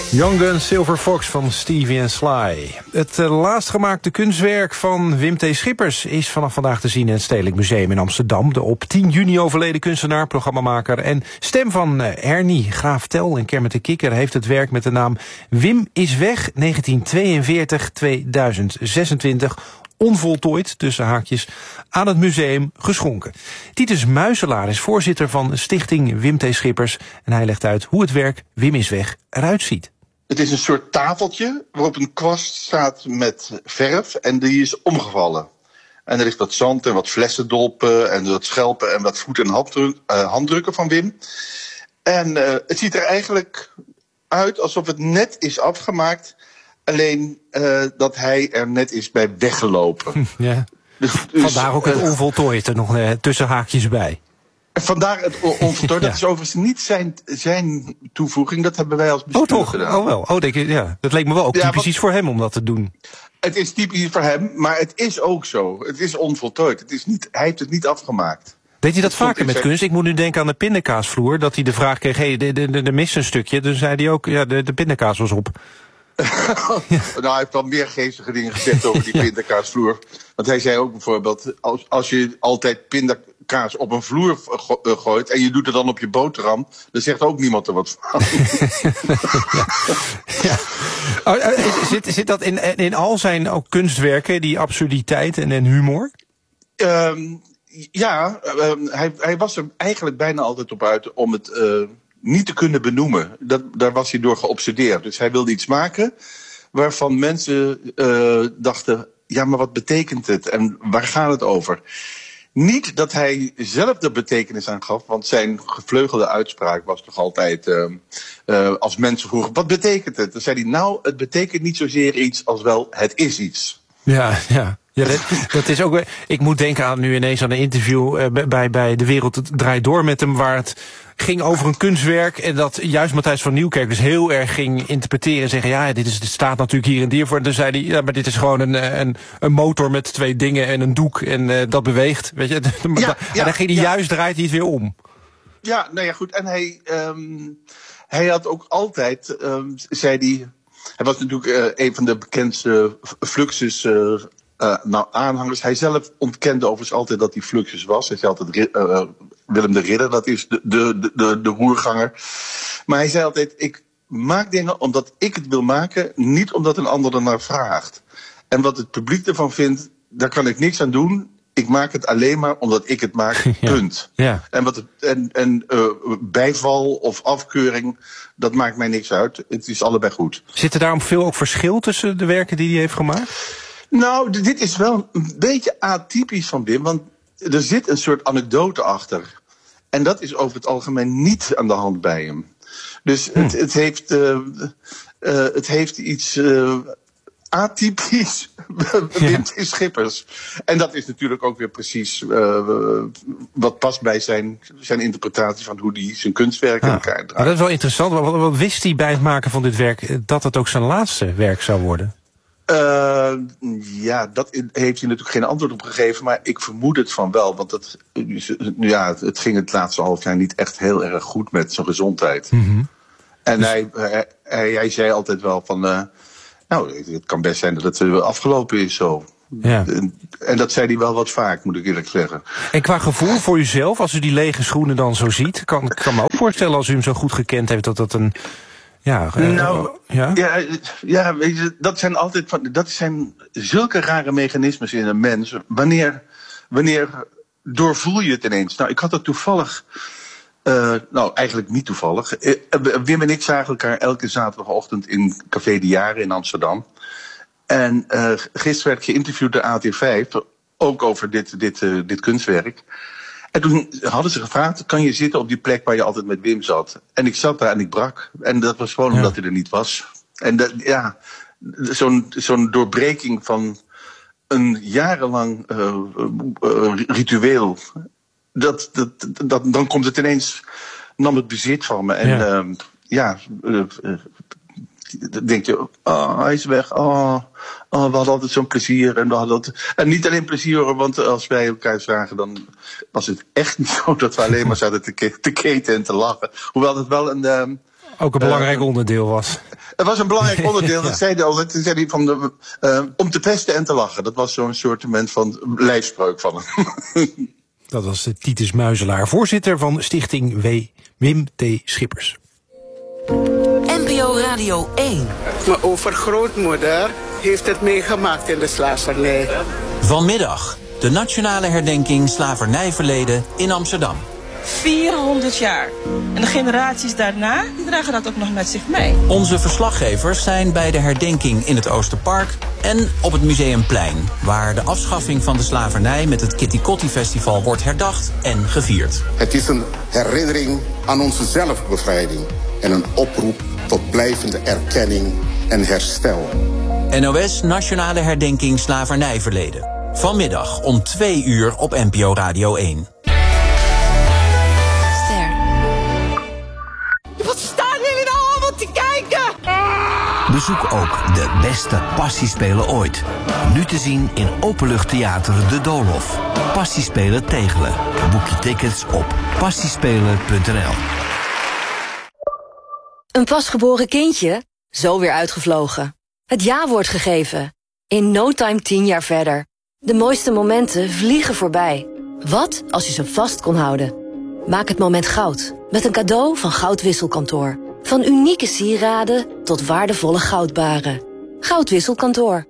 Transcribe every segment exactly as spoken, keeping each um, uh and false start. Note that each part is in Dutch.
Young Guns Silver Fox van Stevie and Sly. Het uh, laatst gemaakte kunstwerk van Wim T. Schippers is vanaf vandaag te zien in het Stedelijk Museum in Amsterdam. De op tien juni overleden kunstenaar, programmamaker en stem van uh, Ernie, Graaf Tel en Kermit de Kikker heeft het werk met de naam Wim is weg negentien tweeënveertig tot tweeduizend zesentwintig onvoltooid, tussen haakjes, aan het museum geschonken. Titus Muiselaar is voorzitter van Stichting Wim T. Schippers en hij legt uit hoe het werk Wim is weg eruit ziet. Het is een soort tafeltje waarop een kwast staat met verf en die is omgevallen. En er ligt wat zand en wat flessendolpen en wat schelpen en wat voet- en handdruk, uh, handdrukken van Wim. En uh, het ziet er eigenlijk uit alsof het net is afgemaakt, alleen uh, dat hij er net is bij weggelopen. Ja. Dus, dus, Vandaar ook het uh, onvoltooid er nog uh, tussen haakjes bij. Vandaar het onvoltooid. Ja. Dat is overigens niet zijn, zijn toevoeging. Dat hebben wij als bestuur Oh toch? gedaan. Oh wel. Oh, denk ik, ja. Dat leek me wel ook Ja, typisch wat, iets voor hem om dat te doen. Het is typisch voor hem, maar het is ook zo. Het is onvoltooid. Het is niet, hij heeft het niet afgemaakt. Deed hij dat Het vaker met zijn... kunst? Ik moet nu denken aan de pindakaasvloer. Dat hij de vraag kreeg, hé, hey, er mist een stukje. Dus zei hij ook, ja, de, de pindakaas was op. Ja. Nou, hij heeft wel meer geestige dingen gezegd over die pindakaasvloer. Want hij zei ook bijvoorbeeld, als, als je altijd pindakaas op een vloer go- uh, gooit en je doet het dan op je boterham, dan zegt ook niemand er wat van. Ja. Ja. Oh, uh, zit, zit dat in, in al zijn ook kunstwerken, die absurditeit en, en humor? Um, ja, um, hij, hij was er eigenlijk bijna altijd op uit om het uh, niet te kunnen benoemen. Dat, daar was hij door geobsedeerd. Dus hij wilde iets maken waarvan mensen uh, dachten, ja, maar wat betekent het en waar gaat het over? Niet dat hij zelf de betekenis aan gaf, want zijn gevleugelde uitspraak was toch altijd, uh, uh, als mensen vroegen, wat betekent het? Dan zei hij, nou, het betekent niet zozeer iets als wel, het is iets. Ja, ja. Ja, dat, dat is ook. Ik moet denken aan nu ineens aan een interview uh, bij, bij De Wereld Draait Door met hem, waar het ging over een kunstwerk en dat juist Matthijs van Nieuwkerk dus heel erg ging interpreteren en zeggen, ja, dit, is, dit staat natuurlijk hier en hier voor. En dan zei hij, ja, maar dit is gewoon een, een, een motor met twee dingen en een doek en uh, dat beweegt. Weet je? Ja, ja, en dan ging hij ja. juist, draait hij het weer om. Ja, nou ja, goed. En hij, um, hij had ook altijd, um, zei hij, hij was natuurlijk uh, een van de bekendste Fluxus uh, Uh, nou, aanhangers. Hij zelf ontkende overigens altijd dat hij Fluxus was. Hij zei altijd uh, Willem de Ridder, dat is de, de, de, de, de roerganger. Maar hij zei altijd, ik maak dingen omdat ik het wil maken, niet omdat een ander ernaar vraagt. En wat het publiek ervan vindt, daar kan ik niks aan doen. Ik maak het alleen maar omdat ik het maak, punt. Ja, ja. En, wat het, en, en uh, bijval of afkeuring, dat maakt mij niks uit. Het is allebei goed. Zit er daarom veel ook verschil tussen de werken die hij heeft gemaakt? Nou, dit is wel een beetje atypisch van Wim, want er zit een soort anekdote achter. En dat is over het algemeen niet aan de hand bij hem. Dus hm. het, het, heeft, uh, uh, het heeft iets uh, atypisch Wim T. Schippers. En dat is natuurlijk ook weer precies uh, wat past bij zijn, zijn interpretatie van hoe hij zijn kunstwerk in elkaar draait. Maar dat is wel interessant. Wat, wat wist hij bij het maken van dit werk dat het ook zijn laatste werk zou worden? Uh, ja, dat heeft hij natuurlijk geen antwoord op gegeven, maar ik vermoed het van wel. Want dat, ja, het ging het laatste half jaar niet echt heel erg goed met zijn gezondheid. Mm-hmm. En dus... hij, hij, hij zei altijd wel van, uh, nou, het kan best zijn dat het afgelopen is zo. Ja. En, en dat zei hij wel wat vaak, moet ik eerlijk zeggen. En qua gevoel voor uzelf, als u die lege schoenen dan zo ziet, kan ik me ook voorstellen als u hem zo goed gekend heeft dat dat een... Ja, uh, nou, ja? Ja, ja, weet je, dat zijn altijd van, dat zijn zulke rare mechanismes in een mens. Wanneer, wanneer doorvoel je het ineens? Nou, ik had het toevallig, uh, nou eigenlijk niet toevallig. Wim en ik zagen elkaar elke zaterdagochtend in Café de Jaren in Amsterdam. En uh, gisteren werd geïnterviewd door A T vijf, ook over dit, dit, uh, dit kunstwerk. En toen hadden ze gevraagd, kan je zitten op die plek waar je altijd met Wim zat? En ik zat daar en ik brak. En dat was gewoon ja. omdat hij er niet was. En dat, ja, zo'n, zo'n doorbreking van een jarenlang uh, uh, ritueel. Dat, dat, dat, dan komt het ineens, nam het bezit van me. En ja, uh, ja uh, uh, dan denk je, oh, hij is weg. Oh, oh, we hadden altijd zo'n plezier. En, we hadden altijd... en niet alleen plezier, hoor, want als wij elkaar zagen, dan was het echt niet zo dat we alleen maar zaten te, ke- te keten en te lachen. Hoewel het wel een... Um, Ook een belangrijk uh, onderdeel was. Het was een belangrijk onderdeel, Ja. dat zei hij altijd. Toen zei hij van de, uh, om te pesten en te lachen. Dat was zo'n soort van lijfspreuk van hem. Dat was de Titus Muizelaar, voorzitter van stichting W. Wim T. Schippers. N P O Radio één. Mijn overgrootmoeder heeft het meegemaakt in de slavernij. Vanmiddag, de nationale herdenking slavernijverleden in Amsterdam. vierhonderd jaar. En de generaties daarna, die dragen dat ook nog met zich mee. Onze verslaggevers zijn bij de herdenking in het Oosterpark en op het Museumplein, waar de afschaffing van de slavernij met het Kitty Kotti Festival wordt herdacht en gevierd. Het is een herinnering aan onze zelfbevrijding en een oproep tot blijvende erkenning en herstel. N O S Nationale Herdenking Slavernijverleden. Vanmiddag om twee uur op N P O Radio één. Wat staan jullie nou allemaal te kijken? Bezoek ook de beste passiespelen ooit. Nu te zien in Openluchttheater De Doolhof. Passiespelen Tegelen. Boek je tickets op passiespelen punt n l. Een pasgeboren kindje? Zo weer uitgevlogen. Het ja-woord gegeven. In no time tien jaar verder. De mooiste momenten vliegen voorbij. Wat als je ze vast kon houden? Maak het moment goud. Met een cadeau van Goudwisselkantoor. Van unieke sieraden tot waardevolle goudbaren. Goudwisselkantoor.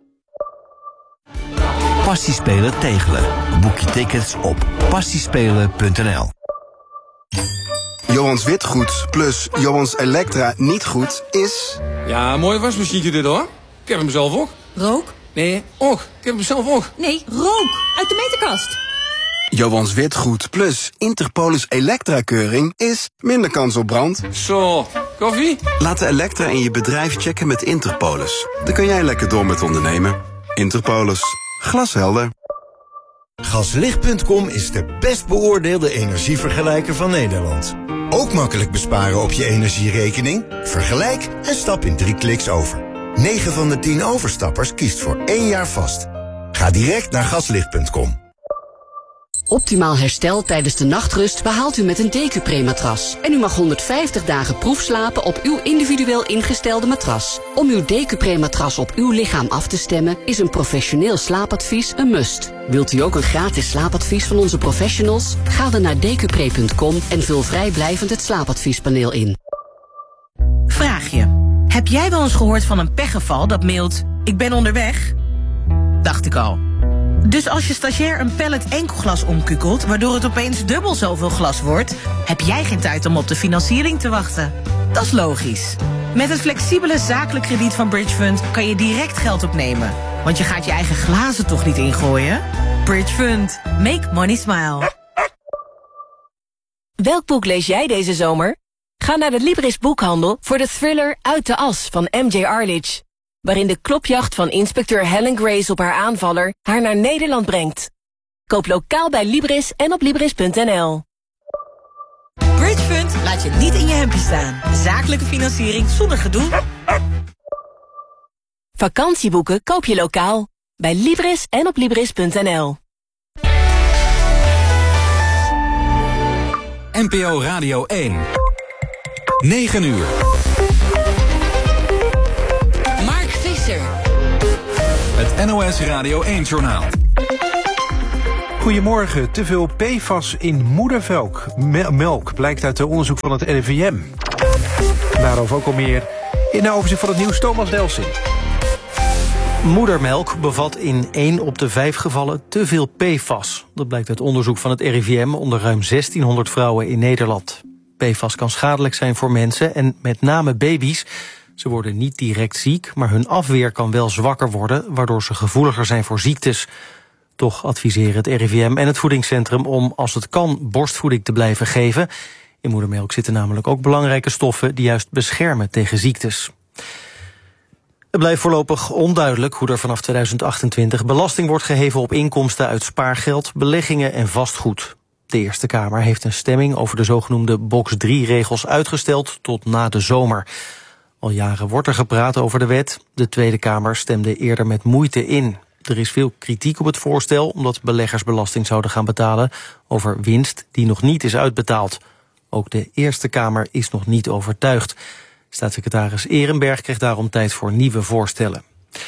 Passiespelen Tegelen. Boek je tickets op passiespelen punt n l. Johans Witgoed plus Johans Elektra niet goed is... Ja, mooi wasmachientje dit hoor. Ik heb hem zelf ook. Rook? Nee, och, ik heb hem zelf ook. Nee, rook. Uit de meterkast. Johans Witgoed plus Interpolis Elektra-keuring is minder kans op brand. Zo, koffie? Laat de Elektra in je bedrijf checken met Interpolis. Dan kun jij lekker door met ondernemen. Interpolis. Glashelder. Gaslicht punt com is de best beoordeelde energievergelijker van Nederland. Ook makkelijk besparen op je energierekening? Vergelijk en stap in drie kliks over. negen van de tien overstappers kiest voor één jaar vast. Ga direct naar gaslicht punt com. Optimaal herstel tijdens de nachtrust behaalt u met een Decupre-matras. En u mag honderdvijftig dagen proefslapen op uw individueel ingestelde matras. Om uw Decupre-matras op uw lichaam af te stemmen is een professioneel slaapadvies een must. Wilt u ook een gratis slaapadvies van onze professionals? Ga dan naar decupre punt com en vul vrijblijvend het slaapadviespaneel in. Vraagje. Heb jij wel eens gehoord van een pechgeval dat mailt... ik ben onderweg? Dacht ik al. Dus als je stagiair een pallet enkelglas omkukelt... waardoor het opeens dubbel zoveel glas wordt... heb jij geen tijd om op de financiering te wachten. Dat is logisch. Met het flexibele zakelijk krediet van Bridgefund... kan je direct geld opnemen. Want je gaat je eigen glazen toch niet ingooien? Bridgefund. Make money smile. Welk boek lees jij deze zomer? Ga naar de Libris boekhandel voor de thriller Uit de As van M J Arledge. Waarin de klopjacht van inspecteur Helen Grace op haar aanvaller haar naar Nederland brengt. Koop lokaal bij Libris en op libris punt n l. Bridgefund laat je niet in je hemdje staan. Zakelijke financiering zonder gedoe. Vakantieboeken koop je lokaal. Bij Libris en op libris punt n l. N P O Radio één. negen uur. Mark Visser. Het N O S Radio één-journaal. Goedemorgen. Te veel P F A S in moedermelk melk blijkt uit onderzoek van het R I V M. Daarover ook al meer in de overzicht van het nieuws. Thomas Delsing. Moedermelk bevat in één op de vijf gevallen te veel P F A S. Dat blijkt uit onderzoek van het R I V M onder ruim zestienhonderd vrouwen in Nederland. P F A S kan schadelijk zijn voor mensen en met name baby's. Ze worden niet direct ziek, maar hun afweer kan wel zwakker worden, waardoor ze gevoeliger zijn voor ziektes. Toch adviseren het R I V M en het voedingscentrum om, als het kan, borstvoeding te blijven geven. In moedermelk zitten namelijk ook belangrijke stoffen die juist beschermen tegen ziektes. Het blijft voorlopig onduidelijk hoe er vanaf tweeduizend achtentwintig belasting wordt geheven op inkomsten uit spaargeld, beleggingen en vastgoed. De Eerste Kamer heeft een stemming over de zogenoemde box drie regels uitgesteld tot na de zomer. Al jaren wordt er gepraat over de wet. De Tweede Kamer stemde eerder met moeite in. Er is veel kritiek op het voorstel omdat beleggers belasting zouden gaan betalen over winst die nog niet is uitbetaald. Ook de Eerste Kamer is nog niet overtuigd. Staatssecretaris Ehrenberg kreeg daarom tijd voor nieuwe voorstellen.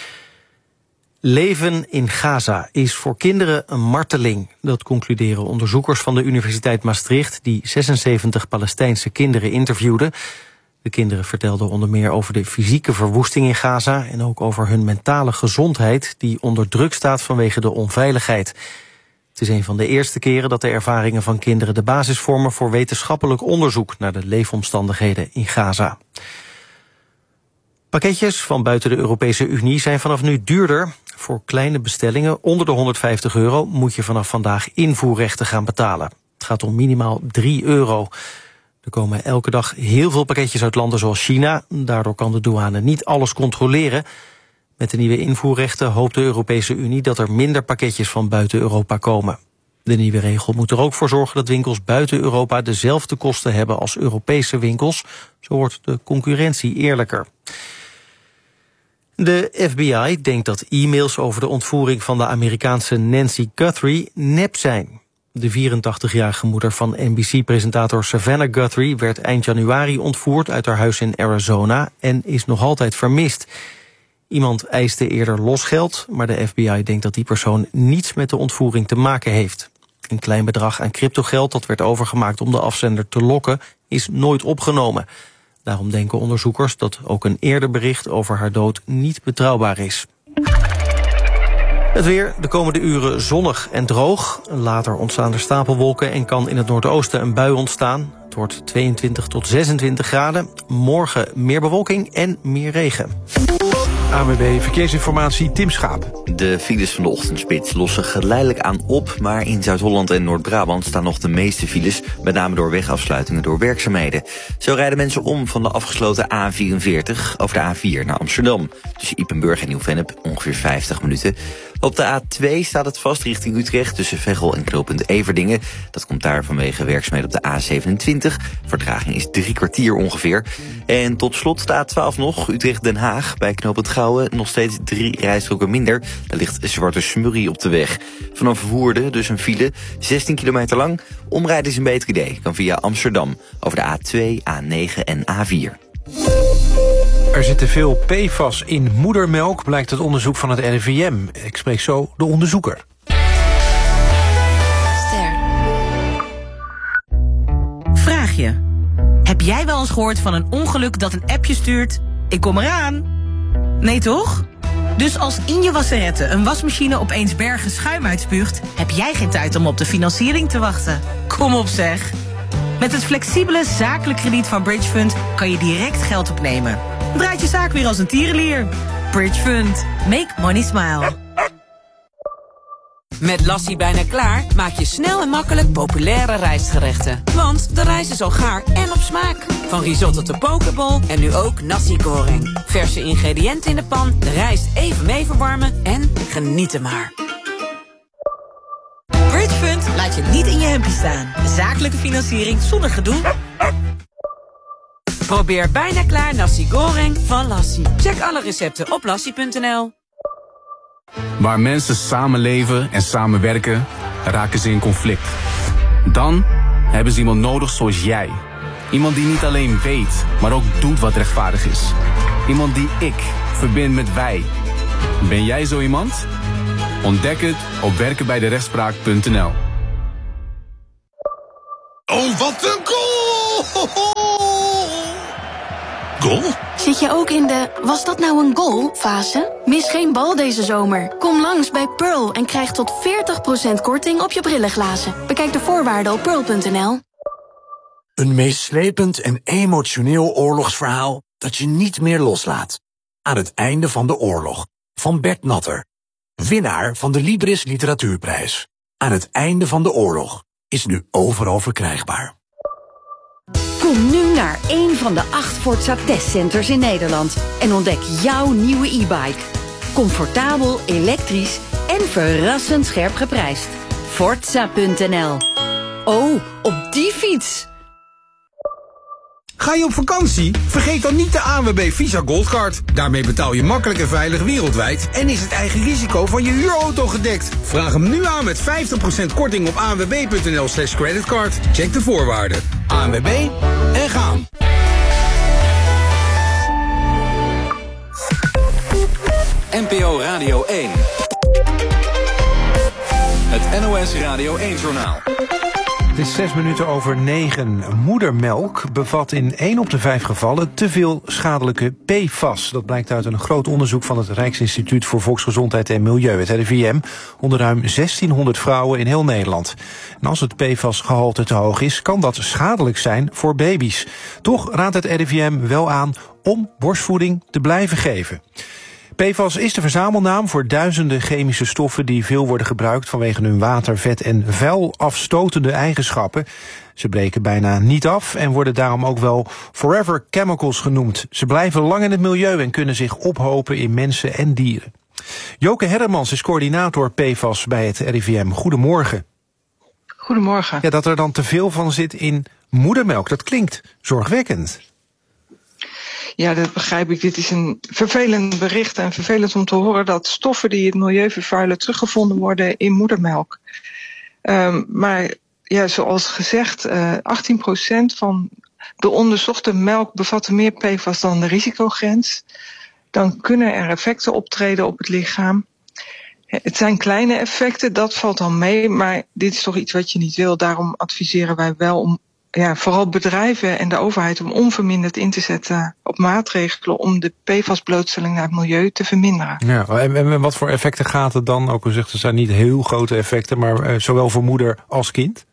Leven in Gaza is voor kinderen een marteling. Dat concluderen onderzoekers van de Universiteit Maastricht, die zesenzeventig Palestijnse kinderen interviewden. De kinderen vertelden onder meer over de fysieke verwoesting in Gaza en ook over hun mentale gezondheid, die onder druk staat vanwege de onveiligheid. Het is een van de eerste keren dat de ervaringen van kinderen de basis vormen voor wetenschappelijk onderzoek naar de leefomstandigheden in Gaza. Pakketjes van buiten de Europese Unie zijn vanaf nu duurder. Voor kleine bestellingen onder de honderdvijftig euro moet je vanaf vandaag invoerrechten gaan betalen. Het gaat om minimaal drie euro. Er komen elke dag heel veel pakketjes uit landen zoals China. Daardoor kan de douane niet alles controleren. Met de nieuwe invoerrechten hoopt de Europese Unie dat er minder pakketjes van buiten Europa komen. De nieuwe regel moet er ook voor zorgen dat winkels buiten Europa dezelfde kosten hebben als Europese winkels. Zo wordt de concurrentie eerlijker. De F B I denkt dat e-mails over de ontvoering van de Amerikaanse Nancy Guthrie nep zijn. De vierentachtigjarige moeder van N B C-presentator Savannah Guthrie werd eind januari ontvoerd uit haar huis in Arizona en is nog altijd vermist. Iemand eiste eerder losgeld, maar de F B I denkt dat die persoon niets met de ontvoering te maken heeft. Een klein bedrag aan cryptogeld dat werd overgemaakt om de afzender te lokken is nooit opgenomen. Daarom denken onderzoekers dat ook een eerder bericht over haar dood niet betrouwbaar is. Het weer, de komende uren zonnig en droog. Later ontstaan er stapelwolken en kan in het noordoosten een bui ontstaan. Het wordt tweeëntwintig tot zesentwintig graden. Morgen meer bewolking en meer regen. A N W B Verkeersinformatie, Tim Schaap. De files van de ochtendspits lossen geleidelijk aan op, maar in Zuid-Holland en Noord-Brabant staan nog de meeste files, met name door wegafsluitingen door werkzaamheden. Zo rijden mensen om van de afgesloten A vierenveertig over de A vier naar Amsterdam. Tussen Ypenburg en Nieuw-Vennep ongeveer vijftig minuten. Op de A twee staat het vast richting Utrecht tussen Veghel en knooppunt Everdingen. Dat komt daar vanwege werkzaamheden op de A zevenentwintig. Vertraging is drie kwartier ongeveer. En tot slot de A twaalf nog, Utrecht-Den Haag. Bij knooppunt Gouwen nog steeds drie rijstroken minder. Daar ligt zwarte smurrie op de weg. Vanaf Woerden dus een file, zestien kilometer lang. Omrijden is een beter idee. Kan via Amsterdam over de A twee, A negen en A vier. Er zitten veel P F A S in moedermelk, blijkt uit onderzoek van het R I V M. Ik spreek zo de onderzoeker. Ster. Vraag je. Heb jij wel eens gehoord van een ongeluk dat een appje stuurt? Ik kom eraan. Nee toch? Dus als in je wasserette een wasmachine opeens bergen schuim uitspuugt, heb jij geen tijd om op de financiering te wachten. Kom op zeg. Met het flexibele zakelijk krediet van Bridgefund kan je direct geld opnemen. Draait je zaak weer als een tierenlier. Bridgefund. Make money smile. Met Lassie bijna klaar maak je snel en makkelijk populaire rijstgerechten. Want de rijst is al gaar en op smaak. Van risotto tot pokeball en nu ook nasi goreng. Verse ingrediënten in de pan, de rijst even mee verwarmen en genieten maar. Bridgefund laat je niet in je hempje staan. Zakelijke financiering zonder gedoe. Probeer bijna klaar nasi goreng van Lassie. Check alle recepten op lassie punt n l. Waar mensen samenleven en samenwerken, raken ze in conflict. Dan hebben ze iemand nodig zoals jij. Iemand die niet alleen weet, maar ook doet wat rechtvaardig is. Iemand die ik verbind met wij. Ben jij zo iemand? Ontdek het op werken bij de rechtspraak punt n l. Oh, wat een goal! Goal? Zit je ook in de was dat nou een goal fase? Mis geen bal deze zomer. Kom langs bij Pearl en krijg tot veertig procent korting op je brillenglazen. Bekijk de voorwaarden op pearl punt n l. Een meeslepend en emotioneel oorlogsverhaal dat je niet meer loslaat. Aan het einde van de oorlog. Van Bert Natter. Winnaar van de Libris Literatuurprijs. Aan het einde van de oorlog. Is nu overal verkrijgbaar. Kom nu naar een van de acht Forza testcenters in Nederland en ontdek jouw nieuwe e-bike. Comfortabel, elektrisch en verrassend scherp geprijsd. Forza punt n l. Oh, op die fiets! Ga je op vakantie? Vergeet dan niet de A N W B Visa Goldcard. Daarmee betaal je makkelijk en veilig wereldwijd en is het eigen risico van je huurauto gedekt. Vraag hem nu aan met vijftig procent korting op a n w b punt n l slash creditcard. Check de voorwaarden. A N W B en gaan. P O Radio één. Het N O S Radio één-journaal. Het is zes minuten over negen. Moedermelk bevat in één op de vijf gevallen te veel schadelijke P F A S. Dat blijkt uit een groot onderzoek van het Rijksinstituut voor Volksgezondheid en Milieu, het R I V M, onder ruim zestienhonderd vrouwen in heel Nederland. En als het P F A S-gehalte te hoog is, kan dat schadelijk zijn voor baby's. Toch raadt het R I V M wel aan om borstvoeding te blijven geven. P F A S is de verzamelnaam voor duizenden chemische stoffen die veel worden gebruikt vanwege hun water, vet en vuilafstotende eigenschappen. Ze breken bijna niet af en worden daarom ook wel forever chemicals genoemd. Ze blijven lang in het milieu en kunnen zich ophopen in mensen en dieren. Joke Herremans is coördinator P F A S bij het R I V M. Goedemorgen. Goedemorgen. Ja, dat er dan te veel van zit in moedermelk, dat klinkt zorgwekkend. Ja, dat begrijp ik. Dit is een vervelend bericht en vervelend om te horen dat stoffen die het milieu vervuilen teruggevonden worden in moedermelk. Um, maar ja, zoals gezegd, uh, achttien procent van de onderzochte melk bevatte meer P F A S dan de risicogrens. Dan kunnen er effecten optreden op het lichaam. Het zijn kleine effecten, dat valt al mee, maar dit is toch iets wat je niet wil. Daarom adviseren wij wel om ja, vooral bedrijven en de overheid om onverminderd in te zetten op maatregelen om de P F A S-blootstelling naar het milieu te verminderen. Ja, en, en wat voor effecten gaat het dan? Ook u zegt, er zijn niet heel grote effecten, maar uh, zowel voor moeder als kind?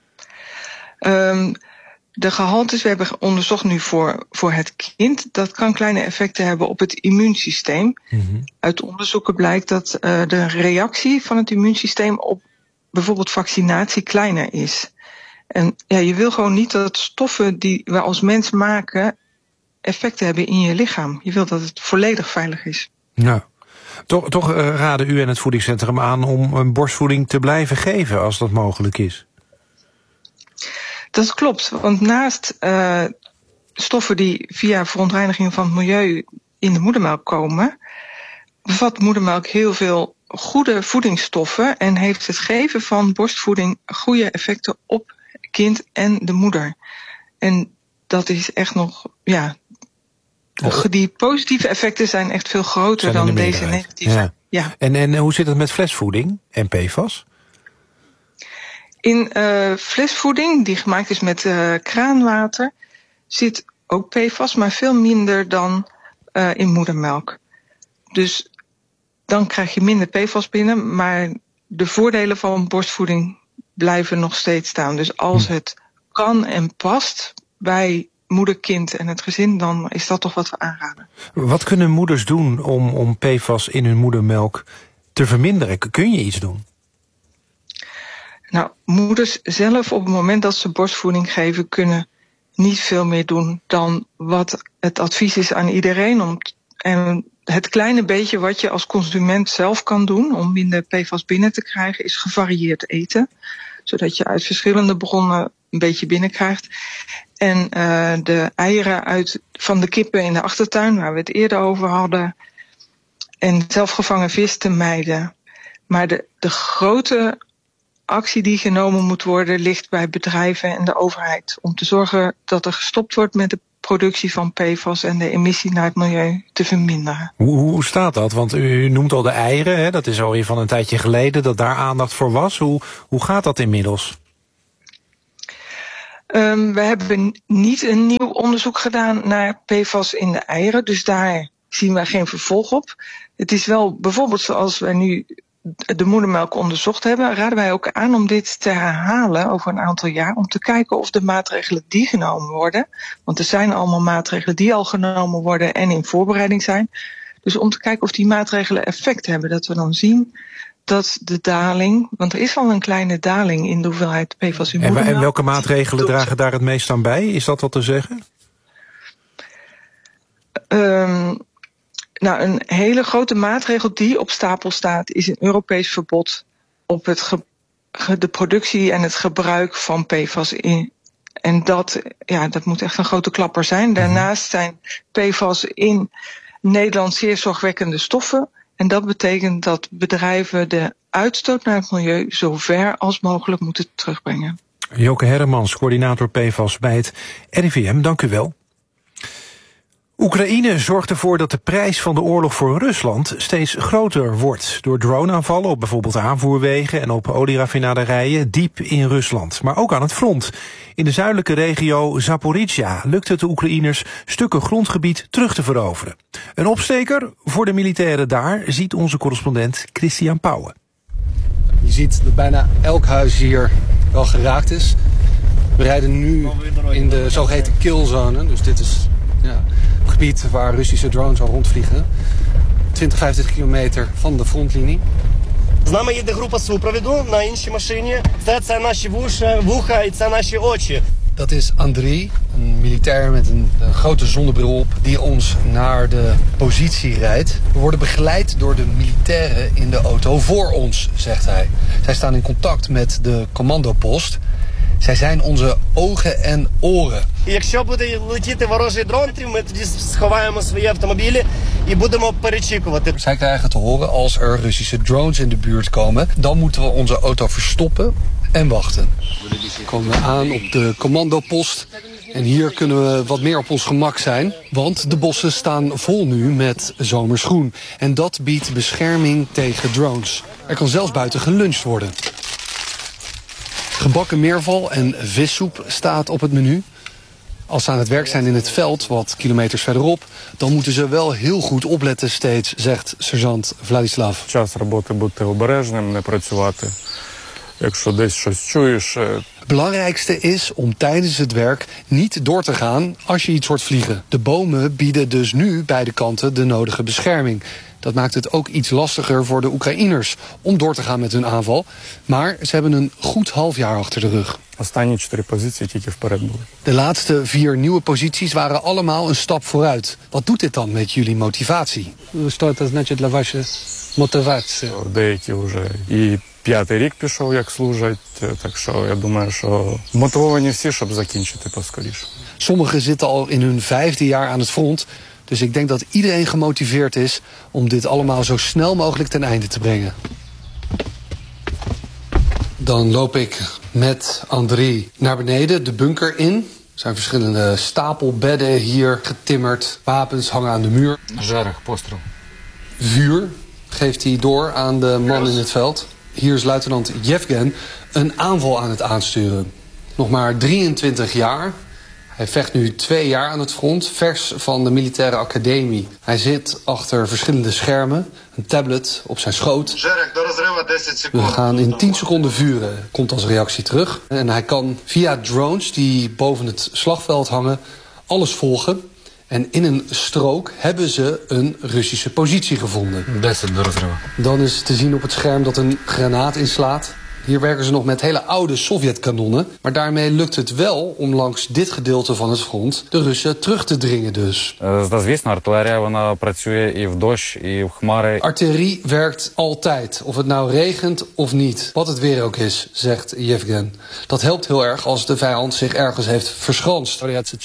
Um, de gehaltes, we hebben onderzocht nu voor, voor het kind. Dat kan kleine effecten hebben op het immuunsysteem. Mm-hmm. Uit onderzoeken blijkt dat uh, de reactie van het immuunsysteem op bijvoorbeeld vaccinatie kleiner is. En ja, je wil gewoon niet dat stoffen die we als mens maken effecten hebben in je lichaam. Je wil dat het volledig veilig is. Nou, toch, toch uh, raden u en het voedingscentrum aan om een borstvoeding te blijven geven als dat mogelijk is. Dat klopt, want naast uh, stoffen die via verontreiniging van het milieu in de moedermelk komen, bevat moedermelk heel veel goede voedingsstoffen en heeft het geven van borstvoeding goede effecten op kind en de moeder. En dat is echt nog, ja, die positieve effecten zijn echt veel groter dan de deze negatieve. Ja. Ja. En, en hoe zit het met flesvoeding en P F A S? In uh, flesvoeding, die gemaakt is met uh, kraanwater, zit ook P F A S, maar veel minder dan uh, in moedermelk. Dus dan krijg je minder P F A S binnen, maar de voordelen van borstvoeding blijven nog steeds staan. Dus als het kan en past bij moeder, kind en het gezin, dan is dat toch wat we aanraden. Wat kunnen moeders doen om, om P F A S in hun moedermelk te verminderen? Kun je iets doen? Nou, moeders zelf op het moment dat ze borstvoeding geven kunnen niet veel meer doen dan wat het advies is aan iedereen. Om t- en het kleine beetje wat je als consument zelf kan doen om minder P F A S binnen te krijgen is gevarieerd eten. Zodat je uit verschillende bronnen een beetje binnenkrijgt. En uh, de eieren uit, van de kippen in de achtertuin, waar we het eerder over hadden. En zelfgevangen vis te mijden. Maar de, de grote actie die genomen moet worden ligt bij bedrijven en de overheid. Om te zorgen dat er gestopt wordt met de productie van P F A S en de emissie naar het milieu te verminderen. Hoe, hoe staat dat? Want u noemt al de eieren, hè? Dat is alweer van een tijdje geleden dat daar aandacht voor was. Hoe, hoe gaat dat inmiddels? Um, we hebben niet een nieuw onderzoek gedaan naar P F A S in de eieren, dus daar zien we geen vervolg op. Het is wel bijvoorbeeld zoals wij nu de moedermelk onderzocht hebben, raden wij ook aan om dit te herhalen over een aantal jaar, om te kijken of de maatregelen die genomen worden, want er zijn allemaal maatregelen die al genomen worden en in voorbereiding zijn, dus om te kijken of die maatregelen effect hebben, dat we dan zien dat de daling, want er is al een kleine daling in de hoeveelheid P F A S in moedermelk. En welke maatregelen dragen daar het meest aan bij? Is dat wat te zeggen? Um, Nou, een hele grote maatregel die op stapel staat is een Europees verbod op het ge, ge, de productie en het gebruik van P F A S in. En dat, ja, dat moet echt een grote klapper zijn. Daarnaast zijn P F A S in Nederland zeer zorgwekkende stoffen. En dat betekent dat bedrijven de uitstoot naar het milieu zo ver als mogelijk moeten terugbrengen. Joke Herremans, coördinator P F A S bij het R I V M, dank u wel. Oekraïne zorgt ervoor dat de prijs van de oorlog voor Rusland steeds groter wordt. Door droneaanvallen op bijvoorbeeld aanvoerwegen en op olieraffinaderijen diep in Rusland. Maar ook aan het front. In de zuidelijke regio Zaporizhia lukt het de Oekraïners stukken grondgebied terug te veroveren. Een opsteker voor de militairen daar ziet onze correspondent Christian Pauwen. Je ziet dat bijna elk huis hier wel geraakt is. We rijden nu in de zogeheten killzone, dus dit is ja, het gebied waar Russische drones al rondvliegen. twintig, vijfentwintig kilometer van de frontlinie. З нами їде група супроводу на іншій машині. Це, це наші вуша, вуха і це наші очі. Dat is Andriy, een militair met een, een grote zonnebril op, die ons naar de positie rijdt. We worden begeleid door de militairen in de auto voor ons, zegt hij. Zij staan in contact met de commandopost. Zij zijn onze ogen en oren. Якщо буде летіти ворожий дрон, ми тоді сховаємо свої автомобілі і будемо перечікувати. Zij krijgen te horen als er Russische drones in de buurt komen. Dan moeten we onze auto verstoppen en wachten. We komen aan op de commandopost. En hier kunnen we wat meer op ons gemak zijn. Want de bossen staan vol nu met zomersgroen. En dat biedt bescherming tegen drones. Er kan zelfs buiten geluncht worden. Gebakken meerval en vissoep staat op het menu. Als ze aan het werk zijn in het veld, wat kilometers verderop, dan moeten ze wel heel goed opletten steeds, zegt sergeant Vladislav. Час роботи бути обережним, не працювати. Якщо десь щось чуєш. Het belangrijkste is om tijdens het werk niet door te gaan als je iets hoort vliegen. De bomen bieden dus nu beide kanten de nodige bescherming. Dat maakt het ook iets lastiger voor de Oekraïners om door te gaan met hun aanval. Maar ze hebben een goed half jaar achter de rug. De laatste vier nieuwe posities waren allemaal een stap vooruit. Wat doet dit dan met jullie motivatie? Wat betekent для вашей мотивації? Деякі вже і п'ятий рік пішов, як служать. Так що я думаю, що мотивовані всі, щоб закінчити поскоріше. Sommigen zitten al in hun vijfde jaar aan het front. Dus ik denk dat iedereen gemotiveerd is om dit allemaal zo snel mogelijk ten einde te brengen. Dan loop ik met Andriy naar beneden, de bunker in. Er zijn verschillende stapelbedden hier getimmerd. Wapens hangen aan de muur. Жарах, постріл. Vuur geeft hij door aan de man in het veld. Hier is luitenant Yevgen een aanval aan het aansturen. Nog maar drieëntwintig jaar. Hij vecht nu twee jaar aan het front, vers van de militaire academie. Hij zit achter verschillende schermen, een tablet op zijn schoot. We gaan in tien seconden vuren, komt als reactie terug. En hij kan via drones die boven het slagveld hangen alles volgen. En in een strook hebben ze een Russische positie gevonden. Dan is te zien op het scherm dat een granaat inslaat. Hier werken ze nog met hele oude Sovjetkanonnen. Maar daarmee lukt het wel om langs dit gedeelte van het front de Russen terug te dringen dus. Artillerie werkt altijd, of het nou regent of niet. Wat het weer ook is, zegt Yevgen. Dat helpt heel erg als de vijand zich ergens heeft verschanst.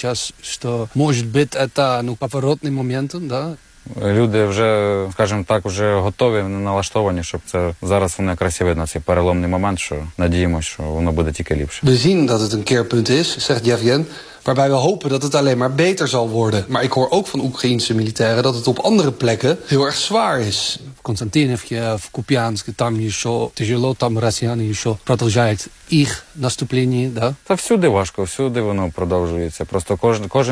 Люди вже, скажімо так, вже готові, налаштовані, щоб це зараз воно якраз і видно, цей переломний момент, що надіємося, що воно буде тільки ліпше. We zien dat het een keerpunt is, zegt Yevgen, waarbij we hopen dat het alleen maar beter zal worden. Maar ik hoor ook van Oekraïense militairen dat het op andere plekken heel erg zwaar is. В Константинівці, в Куп'янську, там еще тяжело, там росіяни еще продовжують їх наступлення, да? Та всюди важко, всюди воно продовжується. Просто кожен, кожен